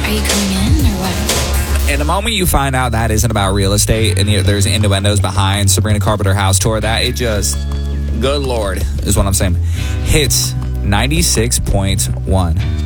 Are you coming in or what? And the moment you find out that isn't about real estate and there's innuendos behind Sabrina Carpenter House Tour, that it just, good Lord, is what I'm saying, hits 96.1.